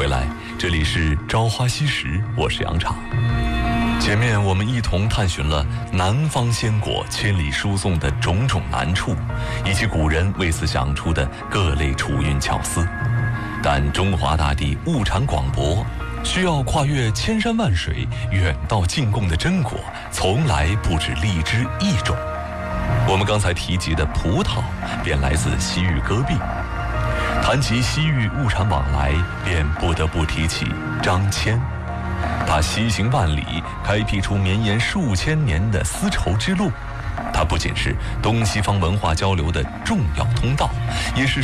回来，这里是朝花夕拾，我是杨昶。前面我们一同探寻了南方鲜果千里输送的种种难处，以及古人为此想出的各类储运巧思。但中华大地物产广博，需要跨越千山万水远道进贡的真果，从来不止荔枝一种。我们刚才提及的葡萄，便来自西域戈壁。谈及西域物产往来，便不得不提起张骞。他西行万里，开辟出绵延数千年的丝绸之路。它不仅是东西方文化交流的重要通道，也是